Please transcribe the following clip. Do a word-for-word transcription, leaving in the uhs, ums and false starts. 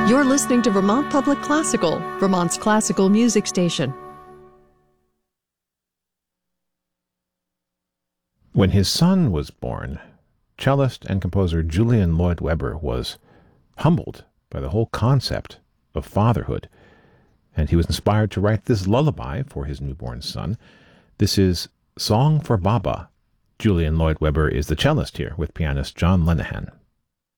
You're listening to Vermont Public Classical, Vermont's classical music station. When his son was born, cellist and composer Julian Lloyd Webber was humbled by the whole concept of fatherhood, and he was inspired to write this lullaby for his newborn son. This is Song for Baba. Julian Lloyd Webber is the cellist here with pianist John Lenihan.